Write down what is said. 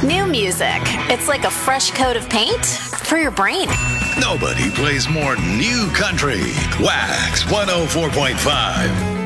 New music. It's like a fresh coat of paint for your brain. Nobody plays more new country. Wax 104.5.